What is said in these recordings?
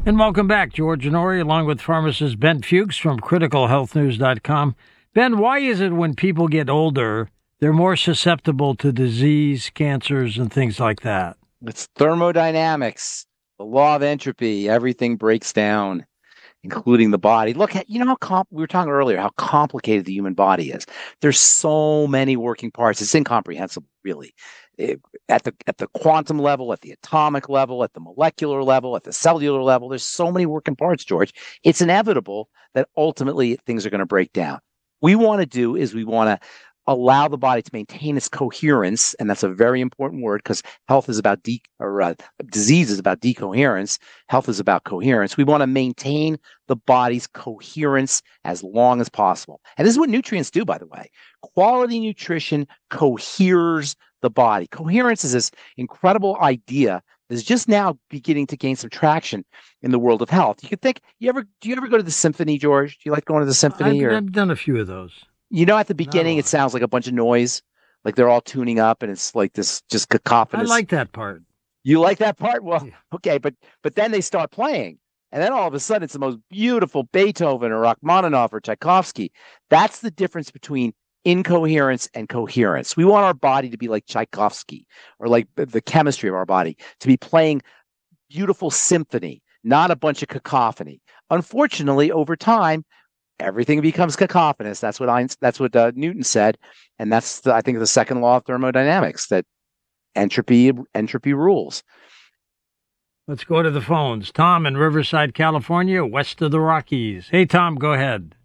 And welcome back, George Norrie, along with pharmacist Ben Fuchs from criticalhealthnews.com. Ben, why is it when people get older, they're more susceptible to disease, cancers, and things like that? It's thermodynamics, the law of entropy. Everything breaks down, including the body. Look at, we were talking earlier, how complicated the human body is. There's so many working parts. It's incomprehensible, really. At the quantum level, at the atomic level, at the molecular level, at the cellular level, there's so many working parts, George. It's inevitable that ultimately things are going to break down. We want to allow the body to maintain its coherence, and that's a very important word because health is about disease is about decoherence. Health is about coherence. We want to maintain the body's coherence as long as possible. And this is what nutrients do, by the way. Quality nutrition coheres the body. Coherence is this incredible idea that's just now beginning to gain some traction in the world of health. You could think, do you ever go to the symphony, George? Do you like going to the symphony? I've done a few of those. At the beginning, it sounds like a bunch of noise, like they're all tuning up, and it's like this just cacophonous. I like that part. You like that part? Well, yeah. Okay, but then they start playing, and then all of a sudden, it's the most beautiful Beethoven or Rachmaninoff or Tchaikovsky. That's the difference between incoherence and coherence. We want our body to be like Tchaikovsky, or like the chemistry of our body, to be playing beautiful symphony, not a bunch of cacophony. Unfortunately, over time, everything becomes cacophonous. That's what Newton said, and that's I think the second law of thermodynamics, that entropy rules. Let's go to the phones. Tom in Riverside, California, west of the Rockies. Hey, Tom, go ahead.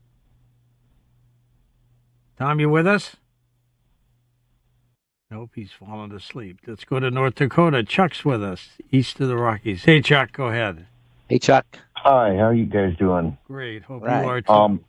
Tom, you with us? Nope, he's fallen asleep. Let's go to North Dakota. Chuck's with us, east of the Rockies. Hey, Chuck, go ahead. Hey, Chuck. Hi, how are you guys doing? Great. Hope right. You are too.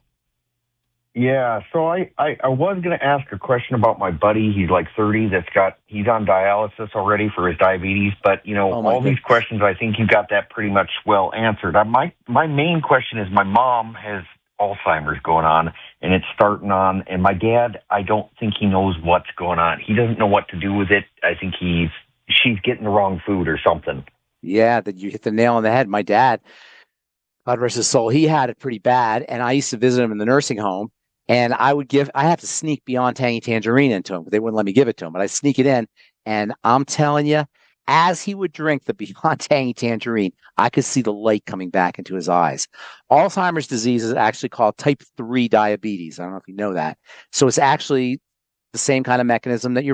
Yeah, so I was going to ask a question about my buddy. He's like 30. He's on dialysis already for his diabetes. But, all these questions, I think you got that pretty much well answered. My main question is my mom has Alzheimer's going on, and it's starting on. And my dad, I don't think he knows what's going on. He doesn't know what to do with it. I think she's getting the wrong food or something. Yeah, that you hit the nail on the head. My dad, God rest his soul, he had it pretty bad, and I used to visit him in the nursing home, and I have to sneak Beyond Tangy Tangerine into him. They wouldn't let me give it to him, but I sneak it in, and I'm telling you, as he would drink the Beyond Tangy Tangerine, I could see the light coming back into his eyes. Alzheimer's disease is actually called type 3 diabetes. I don't know if you know that. So it's actually the same kind of mechanism that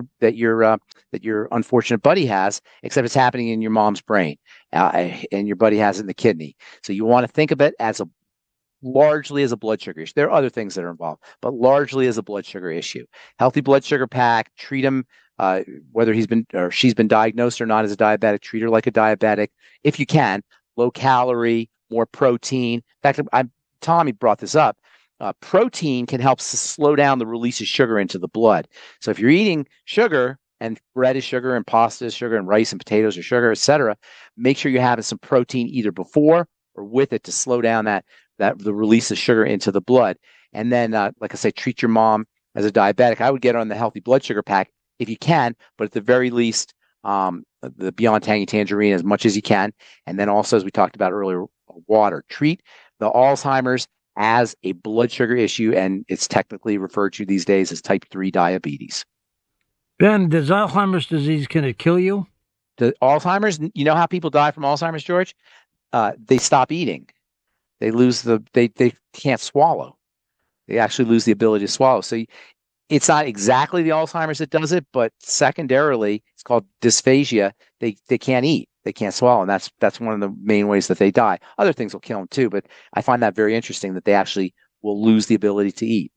your unfortunate buddy has, except it's happening in your mom's brain, and your buddy has it in the kidney. So you want to think of it as largely as a blood sugar issue. There are other things that are involved, but largely as a blood sugar issue. Healthy blood sugar pack. Treat him, whether he's been or she's been diagnosed or not as a diabetic. Treat her like a diabetic if you can. Low calorie, more protein. In fact, Tommy brought this up. Protein can help slow down the release of sugar into the blood. So if you're eating sugar, and bread is sugar, and pasta is sugar, and rice and potatoes are sugar, etc., make sure you're having some protein either before or with it to slow down that the release of sugar into the blood. And then, like I say, treat your mom as a diabetic. I would get her on the healthy blood sugar pack if you can, but at the very least, the Beyond Tangy Tangerine as much as you can. And then also, as we talked about earlier, water. Treat the Alzheimer's as a blood sugar issue, and it's technically referred to these days as type 3 diabetes. Ben, does Alzheimer's disease, can it kill you? The Alzheimer's, you know how people die from Alzheimer's, George? They stop eating. They they can't swallow. They actually lose the ability to swallow. So it's not exactly the Alzheimer's that does it, but secondarily, it's called dysphagia. They can't eat. They can't swallow, and that's one of the main ways that they die. Other things will kill them too, but I find that very interesting that they actually will lose the ability to eat.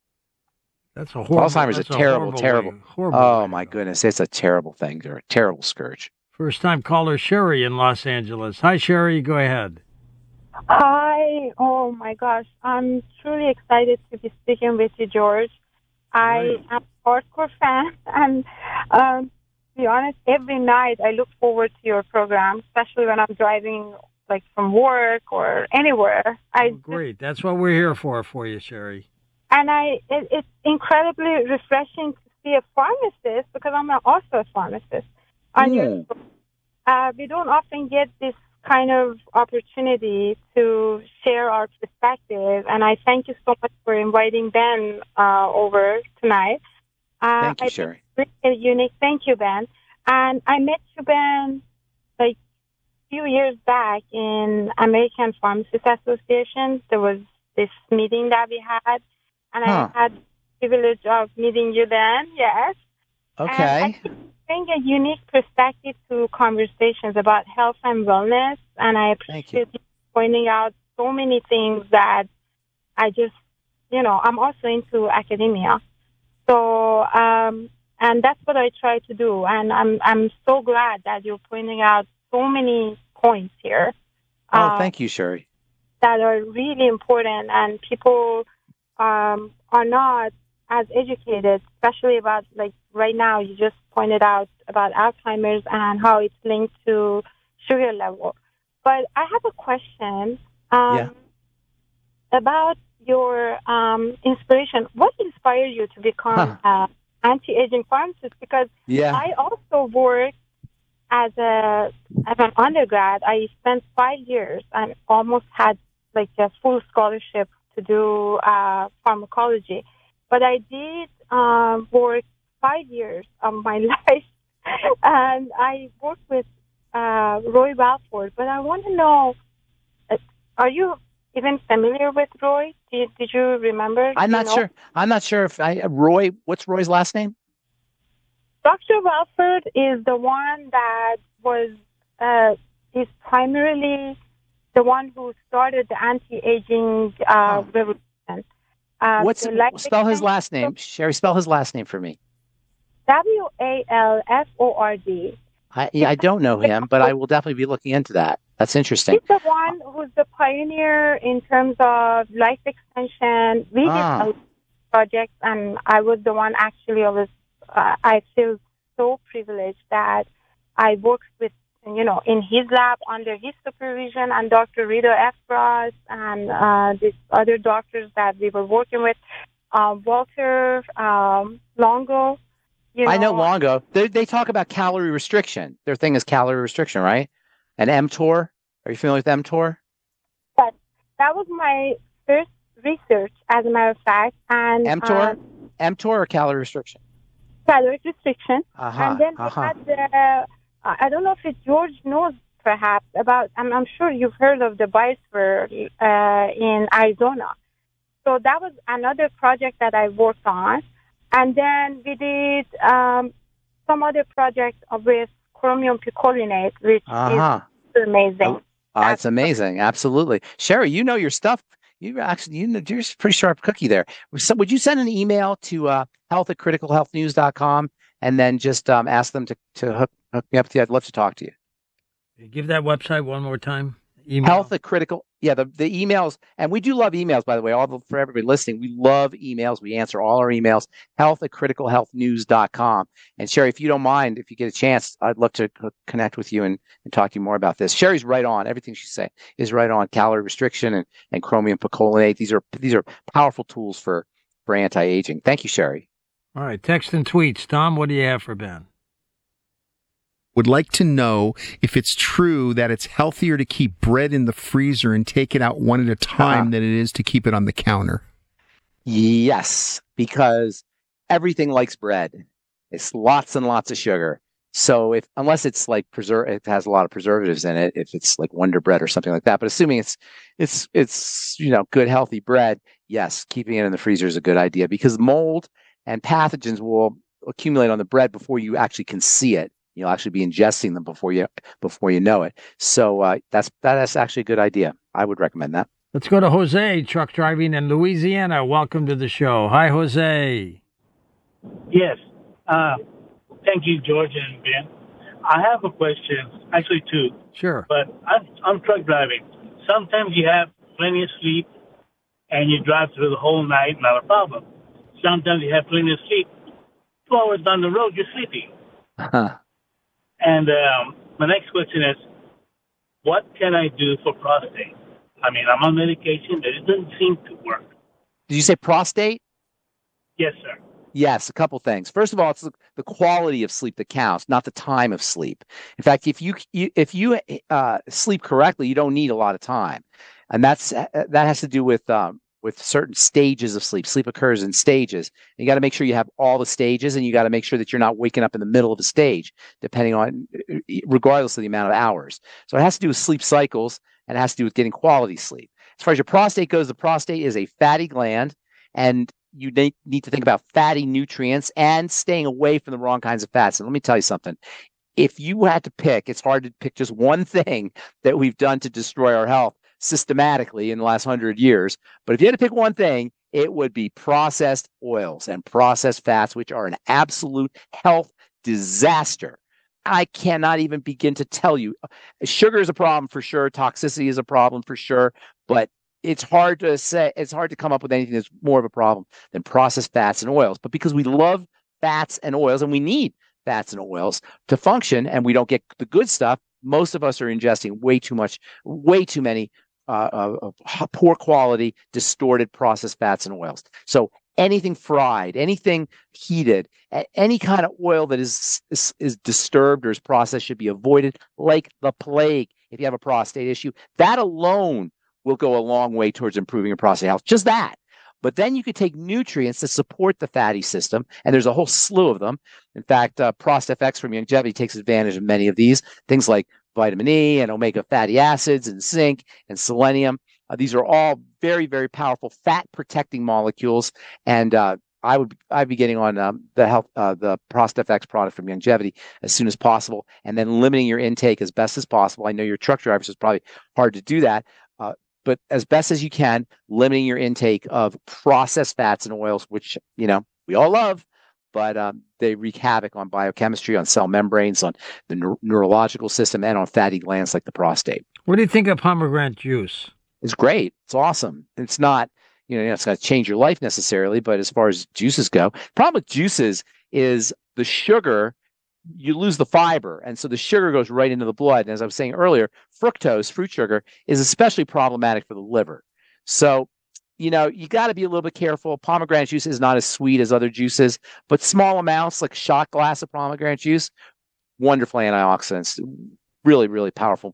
That's a horrible. Alzheimer's is a terrible. Oh my goodness, it's a terrible thing. They're a terrible scourge. First time caller Sherry in Los Angeles. Hi, Sherry. Go ahead. Hi. Oh my gosh, I'm truly excited to be speaking with you, George. I am a hardcore fan, and to be honest, every night I look forward to your program, especially when I'm driving, like from work or anywhere. Great. That's what we're here for you, Sherry. And it's incredibly refreshing to see a pharmacist, because I'm also a pharmacist. We don't often get this kind of opportunity to share our perspective. And I thank you so much for inviting Ben over tonight. Thank you, Sherry. It's really unique. Thank you, Ben. And I met you, Ben, like a few years back in American Pharmacists Association. There was this meeting that we had, and I had the privilege of meeting you then, yes. Okay. And I think you bring a unique perspective to conversations about health and wellness, and I appreciate you pointing out so many things that I just, I'm also into academia. So, and that's what I try to do, and I'm so glad that you're pointing out so many points here. Thank you, Sherry. That are really important, and people are not as educated, especially about, like, right now, you just pointed out about Alzheimer's and how it's linked to sugar level. But I have a question about your inspiration. What inspired you to become an anti-aging pharmacist? Because I also worked as an undergrad. I spent 5 years and almost had like a full scholarship to do pharmacology. But I did work 5 years of my life, and I worked with Roy Walford. But I want to know, are you even familiar with Roy? Did you remember? I'm not sure. I'm not sure if Roy. What's Roy's last name? Dr. Walford is the one that was is primarily the one who started the anti-aging revolution. Spell his last name? Sherry, spell his last name for me. Walford. I don't know him, but I will definitely be looking into that. That's interesting. He's the one who's the pioneer in terms of life extension. We did a project, and I was the one actually. I feel so privileged that I worked with, in his lab under his supervision, and Dr. Rita F. Ross and these other doctors that we were working with, Walter Longo. I know Longo. They talk about calorie restriction. Their thing is calorie restriction, right? And mTOR. Are you familiar with mTOR? Yes, that was my first research, as a matter of fact. And mTOR or calorie restriction? Calorie restriction. And then we had I don't know if George knows perhaps about, I'm sure you've heard of the biosphere in Arizona. So that was another project that I worked on. And then we did some other projects with chromium picolinate, which is amazing. It's amazing. Absolutely. Sherry, you know your stuff. You're a pretty sharp cookie there. So would you send an email to health@criticalhealthnews.com and then just ask them to hook me up with you? I'd love to talk to you. Give that website one more time. Email. Health@critical. Yeah, the emails, and we do love emails, by the way. For everybody listening, we love emails. We answer all our emails. Health@criticalhealthnews.com. And Sherry, if you don't mind, if you get a chance, I'd love to connect with you and talk to you more about this. Sherry's right on. Everything she's saying is right on. Calorie restriction and chromium picolinate. These are powerful tools for anti-aging. Thank you, Sherry. All right, text and tweets. Tom, what do you have for Ben? Would like to know if it's true that it's healthier to keep bread in the freezer and take it out one at a time than it is to keep it on the counter. Yes, because everything likes bread. It's lots and lots of sugar. So unless it's like it has a lot of preservatives in it, if it's like Wonder Bread or something like that. But assuming it's good healthy bread, yes, keeping it in the freezer is a good idea, because mold and pathogens will accumulate on the bread before you actually can see it. You'll actually be ingesting them before you know it. So that's actually a good idea. I would recommend that. Let's go to Jose, truck driving in Louisiana. Welcome to the show. Hi, Jose. Yes. Thank you, George and Ben. I have a question, actually two. Sure. But I'm truck driving. Sometimes you have plenty of sleep and you drive through the whole night, not a problem. Sometimes you have plenty of sleep. 2 hours down the road, you're sleepy. And my next question is, what can I do for prostate? I mean, I'm on medication, but it doesn't seem to work. Did you say prostate? Yes, sir. Yes, a couple things. First of all, it's the quality of sleep that counts, not the time of sleep. In fact, if you sleep correctly, you don't need a lot of time, and that has to do with certain stages of sleep. Sleep occurs in stages. You got to make sure you have all the stages, and you got to make sure that you're not waking up in the middle of a stage, depending on, regardless of the amount of hours. So it has to do with sleep cycles, and it has to do with getting quality sleep. As far as your prostate goes, the prostate is a fatty gland, and you need to think about fatty nutrients and staying away from the wrong kinds of fats. And let me tell you something. If you had to pick, it's hard to pick just one thing that we've done to destroy our health systematically in the last 100 years. But if you had to pick one thing, it would be processed oils and processed fats, which are an absolute health disaster. I cannot even begin to tell you. Sugar is a problem for sure. Toxicity is a problem for sure. But it's hard to come up with anything that's more of a problem than processed fats and oils. But because we love fats and oils, and we need fats and oils to function, and we don't get the good stuff, most of us are ingesting way too many poor quality, distorted processed fats and oils. So anything fried, anything heated, any kind of oil that is disturbed or is processed should be avoided like the plague. If you have a prostate issue, that alone will go a long way towards improving your prostate health. Just that. But then you could take nutrients to support the fatty system, and there's a whole slew of them. In fact, ProstFX from Youngevity takes advantage of many of these, things like vitamin E and omega fatty acids and zinc and selenium. These are all very, very powerful fat-protecting molecules, and I'd be getting on the ProstFX product from Youngevity as soon as possible, and then limiting your intake as best as possible. I know your truck drivers is probably hard to do that, but as best as you can, limiting your intake of processed fats and oils, which we all love, but they wreak havoc on biochemistry, on cell membranes, on the neurological system, and on fatty glands like the prostate. What do you think of pomegranate juice? It's great. It's awesome. It's not, it's going to change your life necessarily, but as far as juices go, the problem with juices is the sugar, you lose the fiber, and so the sugar goes right into the blood. And as I was saying earlier, fructose, fruit sugar, is especially problematic for the liver. So, you got to be a little bit careful. Pomegranate juice is not as sweet as other juices, but small amounts, like a shot glass of pomegranate juice, wonderful antioxidants, really, really powerful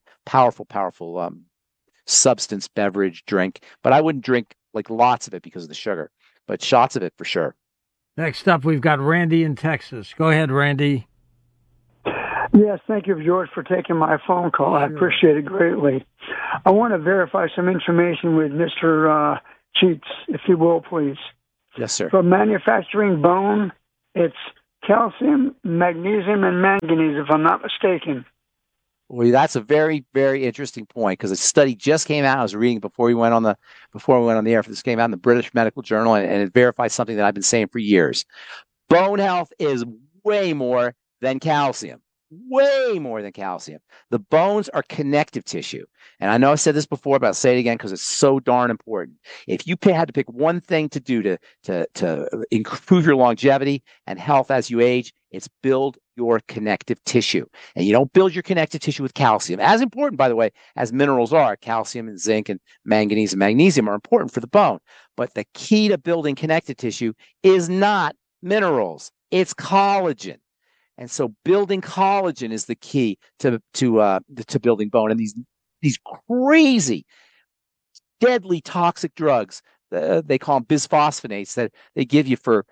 substance beverage drink. But I wouldn't drink like lots of it because of the sugar, but shots of it for sure. Next up, we've got Randy in Texas. Go ahead, Randy. Yes, thank you, George, for taking my phone call. I appreciate it greatly. I want to verify some information with Mr. Cheats, if you will, please. Yes, sir. For manufacturing bone, it's calcium, magnesium, and manganese, if I'm not mistaken. Well, that's a very, very interesting point, because a study just came out. I was reading before we went on the air. This came out in the British Medical Journal, and it verifies something that I've been saying for years. Bone health is way more than calcium. Way more than calcium. The bones are connective tissue. And I know I said this before, but I'll say it again because it's so darn important. If you had to pick one thing to do to improve your longevity and health as you age, it's build your connective tissue. And you don't build your connective tissue with calcium. As important, by the way, as minerals are. Calcium and zinc and manganese and magnesium are important for the bone. But the key to building connective tissue is not minerals. It's collagen. And so building collagen is the key to building bone. And these crazy, deadly toxic drugs, they call them bisphosphonates, that they give you for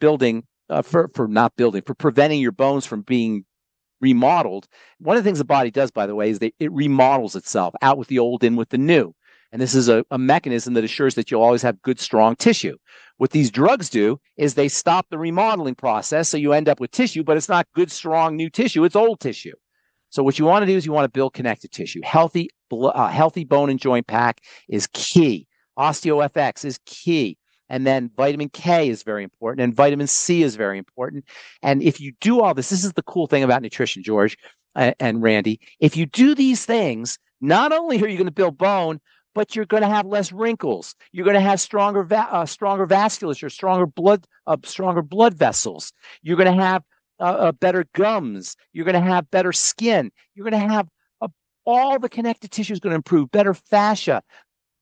preventing your bones from being remodeled. One of the things the body does, by the way, is it remodels itself, out with the old, in with the new. And this is a mechanism that assures that you'll always have good, strong tissue. What these drugs do is they stop the remodeling process, so you end up with tissue, but it's not good, strong, new tissue. It's old tissue. So what you want to do is you want to build connective tissue. Healthy bone and joint pack is key. OsteoFX is key. And then vitamin K is very important, and vitamin C is very important. And if you do all this is the cool thing about nutrition, George and Randy. If you do these things, not only are you going to build bone, but you're going to have less wrinkles. You're going to have stronger vasculature, stronger blood vessels. You're going to have better gums. You're going to have better skin. You're going to have all the connective tissue is going to improve, better fascia,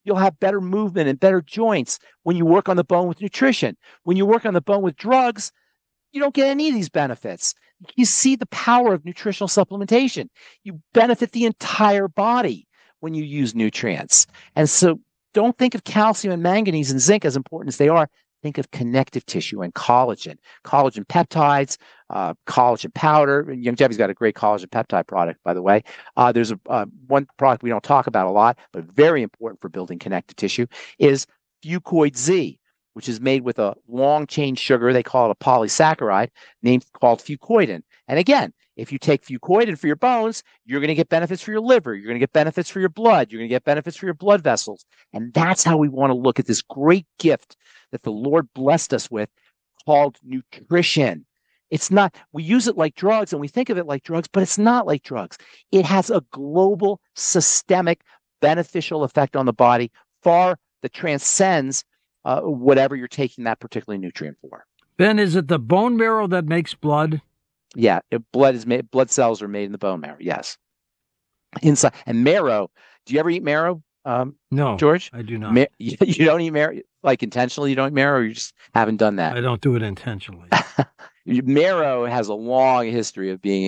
You'll have better movement and better joints when you work on the bone with nutrition. When you work on the bone with drugs, you don't get any of these benefits. You see the power of nutritional supplementation. You benefit the entire body when you use nutrients. And so don't think of calcium and manganese and zinc as important as they are. Think of connective tissue and collagen peptides, collagen powder. Youngevity's got a great collagen peptide product, by the way. There's one product we don't talk about a lot, but very important for building connective tissue is Fucoid Z, which is made with a long-chain sugar. They call it a polysaccharide called fucoidin. And again, if you take fucoidin for your bones, you're going to get benefits for your liver. You're going to get benefits for your blood. You're going to get benefits for your blood vessels. And that's how we want to look at this great gift that the Lord blessed us with called nutrition. It's not, we use it like drugs and we think of it like drugs, but it's not like drugs. It has a global, systemic, beneficial effect on the body that transcends whatever you're taking that particular nutrient for. Ben, is it the bone marrow that makes blood? Yeah, blood cells are made in the bone marrow. Yes, inside and marrow. Do you ever eat marrow? No, George, I do not. You don't eat marrow, like intentionally. You don't eat marrow, or you just haven't done that. I don't do it intentionally. Marrow has a long history of being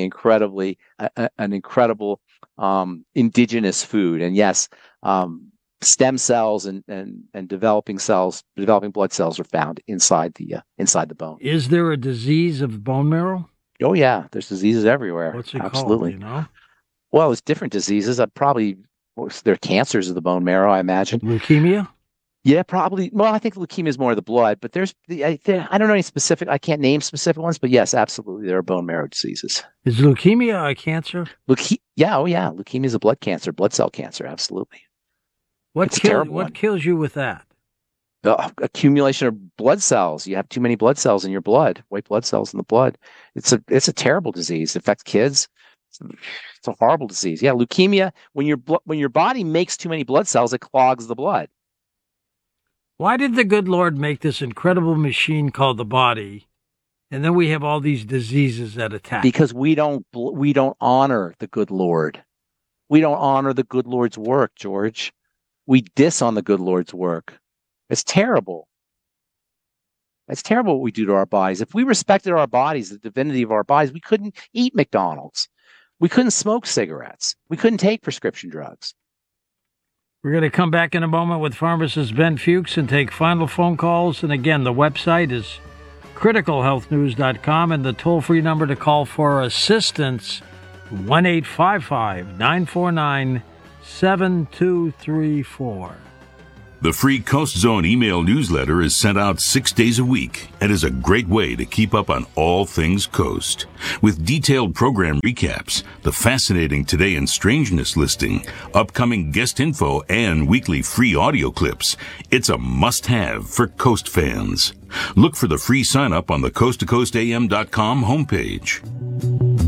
an incredible indigenous food, and yes, stem cells and developing blood cells are found inside the bone. Is there a disease of bone marrow? Oh yeah, there's diseases everywhere. What's it Absolutely. called? You know? Well, it's different diseases. They're cancers of the bone marrow, I imagine. Leukemia? Yeah, probably. Well, I think leukemia is more of the blood, but I don't know any specific. I can't name specific ones, but yes, absolutely, there are bone marrow diseases. Is leukemia a cancer? Yeah, leukemia is a blood cancer, blood cell cancer. Absolutely. What kills you with that? The accumulation of blood cells. You have too many blood cells in your blood, white blood cells in the blood. It's a terrible disease. It affects kids. It's a horrible disease. Yeah, leukemia. When your body makes too many blood cells, it clogs the blood. Why did the good Lord make this incredible machine called the body, and then we have all these diseases that attack? Because we don't honor the good Lord. We don't honor the good Lord's work, George. We diss on the good Lord's work. It's terrible. It's terrible what we do to our bodies. If we respected our bodies, the divinity of our bodies, we couldn't eat McDonald's. We couldn't smoke cigarettes. We couldn't take prescription drugs. We're going to come back in a moment with pharmacist Ben Fuchs and take final phone calls. And again, the website is criticalhealthnews.com, and the toll-free number to call for assistance, 1-855-949-7234. The free Coast Zone email newsletter is sent out 6 days a week and is a great way to keep up on all things Coast. With detailed program recaps, the fascinating Today in Strangeness listing, upcoming guest info, and weekly free audio clips, it's a must-have for Coast fans. Look for the free sign-up on the coasttocoastam.com homepage.